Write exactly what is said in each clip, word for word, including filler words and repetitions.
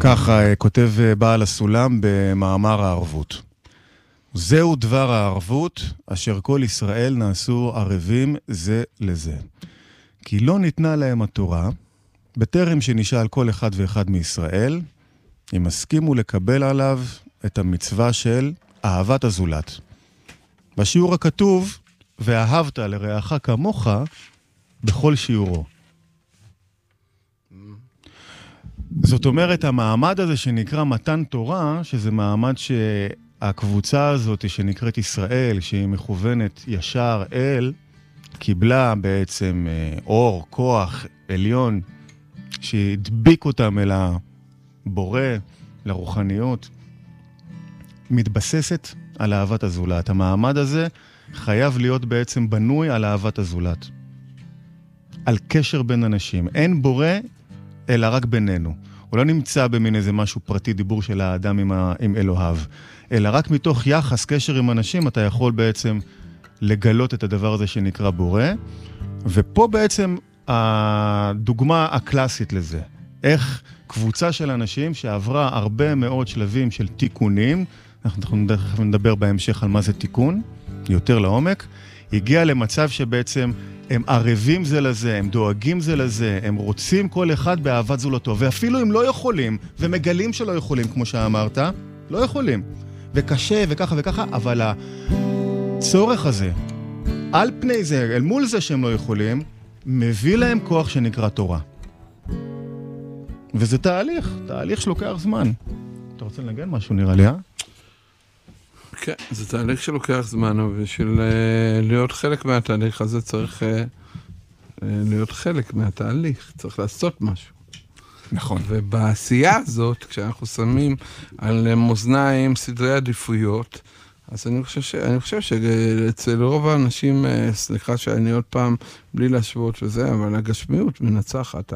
ככה כותב בעל הסולם במאמר הערבות. זהו דבר הערבות, אשר כל ישראל נעשו ערבים זה לזה. כי לא ניתנה להם התורה, בטרם שנשאל כל אחד ואחד מישראל, הם הסכימו לקבל עליו את המצווה של אהבת הזולת. בשיעור הכתוב, ואהבת לרעך כמוך, בכל שיעורו. זאת אומרת, המעמד הזה שנקרא מתן תורה, שזה מעמד שהקבוצה הזאת שנקראת ישראל, שהיא מכוונת ישר אל, קיבלה בעצם אור, כוח, עליון, שהדביק אותם אל הבורא, לרוחניות, מתבססת על אהבת הזולת. המעמד הזה חייב להיות בעצם בנוי על אהבת הזולת. על קשר בין אנשים. אין בורא, אלא רק בינינו. הוא לא נמצא במין איזה משהו פרטי, דיבור של האדם עם, ה... עם אלוהיו. אלא רק מתוך יחס, קשר עם אנשים, אתה יכול בעצם לגלות את הדבר הזה שנקרא בורא. ופה בעצם הדוגמה הקלאסית לזה. איך קבוצה של אנשים שעברה הרבה מאוד שלבים של תיקונים, אנחנו נדבר בהמשך על מה זה תיקון, יותר לעומק, הגיע למצב שבעצם הם ערבים זה לזה, הם דואגים זה לזה, הם רוצים כל אחד באהבת זולתו, ואפילו הם לא יכולים, ומגלים שלא יכולים, כמו שאמרת, לא יכולים. וקשה וככה וככה, אבל הצורך הזה, על פני זה, אל מול זה שהם לא יכולים, מביא להם כוח שנקרא תורה. וזה תהליך, תהליך שלוקח זמן. אתה רוצה לנגן משהו נראה לי, אה? כן, זה תהליך שלוקח זמן, ובשביל להיות חלק מהתהליך הזה צריך להיות חלק מהתהליך, צריך לעשות משהו. נכון. ובעשייה הזאת, כשאנחנו שמים על מאזניים סדרי עדיפויות, אז אני חושב, ש... אני חושב שאצל רוב האנשים, סליחה שאני עוד פעם בלי להשוות וזה, אבל הגשמיות מנצחת,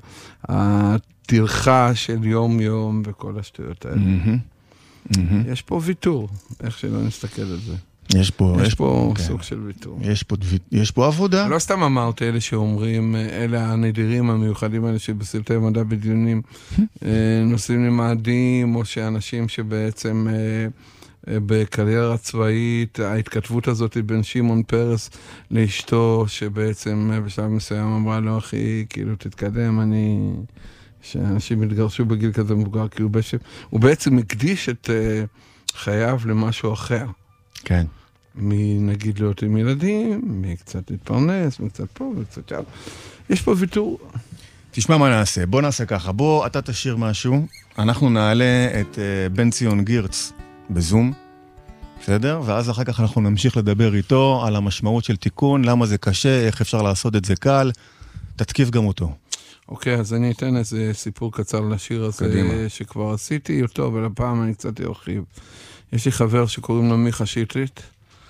התרחה של יום יום וכל השטויות האלה. Mm-hmm. Mm-hmm. יש פה ויתור, איך שלא נסתכל על זה. יש פה, יש יש פה כן. סוג של ויתור. יש פה, יש פה עבודה. לא סתם אמרת אלה שאומרים, אלה הנדירים המיוחדים האלה שבסרטי מדע בדיונים, נושאים למאדים, או שאנשים שבעצם בקריירה צבאית, ההתכתבות הזאת בין שמעון פרס לאשתו, שבעצם בשלב מסוים אמרה לו, אחי, כאילו תתקדם, אני... שאנשים התגרשו בגיל כזה מבוגר, כי הוא, בשב, הוא בעצם הקדיש את uh, חייו למשהו אחר. כן. מנגיד להיות עם ילדים, מקצת להתפרנס, מקצת פה וקצת שם. יש פה ויתור. תשמע מה נעשה, בוא נעשה ככה, בוא אתה תשאיר משהו, אנחנו נעלה את uh, בן ציון גירץ בזום, בסדר? ואז אחר כך אנחנו נמשיך לדבר איתו על המשמעות של תיקון, למה זה קשה, איך אפשר לעשות את זה קל, תתקיף גם אותו. אוקיי, אז אני אתן איזה סיפור קצר לשיר הזה, קדימה. שכבר עשיתי אותו, אבל הפעם אני קצת ארחיב. יש לי חבר שקוראים לו מיכה שטרית,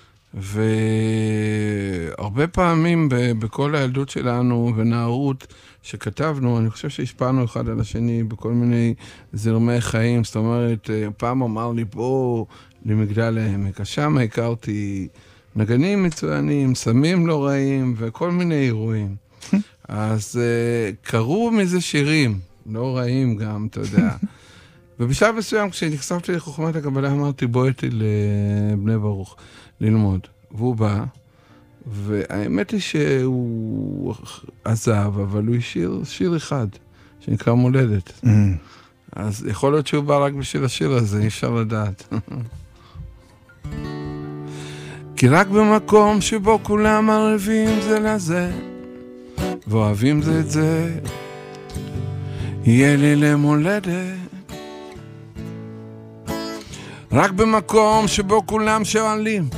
והרבה פעמים בכל הילדות שלנו ונערות שכתבנו, אני חושב שהשפענו אחד על השני בכל מיני זרמי חיים, זאת אומרת, פעם אמר לי, בוא למגדל העמק, שם הכרתי נגנים מצוינים, סמים לא רעים וכל מיני אירועים. אז uh, קראו מזה שירים, לא רעים גם, אתה יודע. ובשלב מסוים, כשנחשפתי לחוכמת הקבלה, אמרתי, בוא איתי לבני ברוך ללמוד. והוא בא, והאמת היא שהוא עזב, אבל הוא השאיר שיר אחד, שנקרא מולדת. Mm. אז יכול להיות שהוא בא רק בשביל השיר הזה, אי אפשר לדעת. כי רק במקום שבו כולם ערבים זה לזה, ואוהבים זה את זה, יהיה לי למולדת. רק במקום שבו כולם שואלים